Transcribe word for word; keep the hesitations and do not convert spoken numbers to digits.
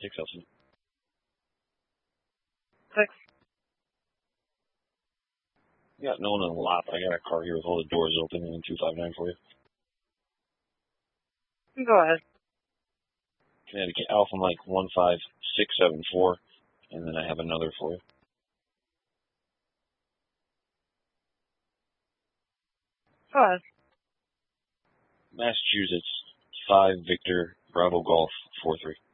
six Elsie. Six. Yeah, no one on the lot, but I got a car here with all the doors open in two five nine for you. Go ahead. Connecticut Alpha Mike one five six seven four, and then I have another for you. Go ahead. Massachusetts five Victor Bravo Golf four three.